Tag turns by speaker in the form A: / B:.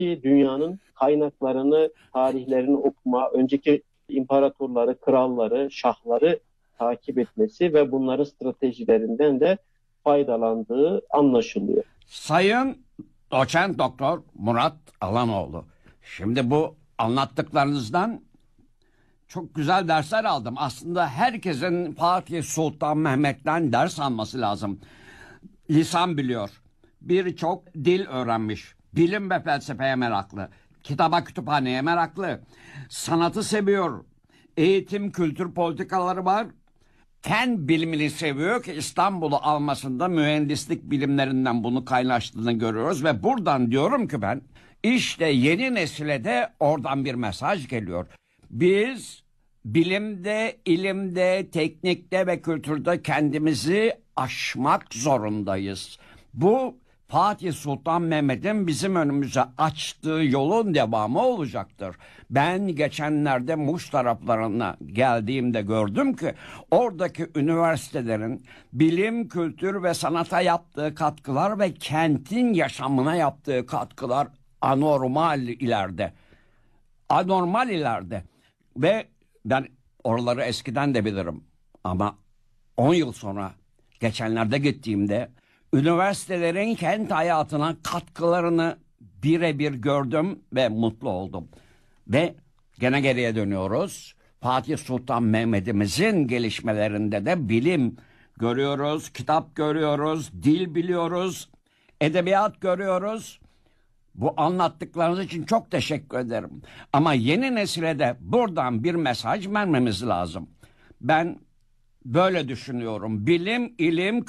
A: dünyanın kaynaklarını, tarihlerini okuma, önceki imparatorları, kralları, şahları takip etmesi ve bunların stratejilerinden de faydalandığı anlaşılıyor.
B: Sayın Doçent Doktor Murat Alanoğlu, şimdi bu anlattıklarınızdan çok güzel dersler aldım. Aslında herkesin Fatih Sultan Mehmet'ten ders alması lazım. Lisan biliyor, birçok dil öğrenmiş, bilim ve felsefeye meraklı, kitaba kütüphaneye meraklı, sanatı seviyor, eğitim, kültür politikaları var. Fen bilimini seviyor ki İstanbul'u almasında mühendislik bilimlerinden bunu kaynaştığını görüyoruz ve buradan diyorum ki ben işte yeni nesile de oradan bir mesaj geliyor. Biz bilimde, ilimde, teknikte ve kültürde kendimizi aşmak zorundayız. Bu Fatih Sultan Mehmet'in bizim önümüze açtığı yolun devamı olacaktır. Ben geçenlerde Muş taraflarına geldiğimde gördüm ki oradaki üniversitelerin bilim, kültür ve sanata yaptığı katkılar ve kentin yaşamına yaptığı katkılar anormal ileride. Anormal ileride. Ve ben oraları eskiden de bilirim. Ama 10 yıl sonra geçenlerde gittiğimde üniversitelerin kent hayatına katkılarını birebir gördüm ve mutlu oldum. Ve gene geriye dönüyoruz. Fatih Sultan Mehmet'imizin gelişmelerinde de bilim görüyoruz, kitap görüyoruz, dil biliyoruz, edebiyat görüyoruz. Bu anlattıklarınız için çok teşekkür ederim. Ama yeni nesile de buradan bir mesaj vermemiz lazım. Ben böyle düşünüyorum. Bilim, ilim,